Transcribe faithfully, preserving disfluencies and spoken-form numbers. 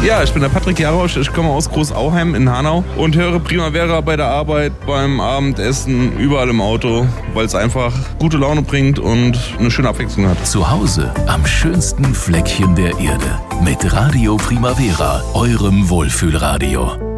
Ja, ich bin der Patrick Jarosch, ich komme aus Großauheim in Hanau und höre Primavera bei der Arbeit, beim Abendessen, überall im Auto, weil es einfach gute Laune bringt und eine schöne Abwechslung hat. Zu Hause am schönsten Fleckchen der Erde mit Radio Primavera, eurem Wohlfühlradio.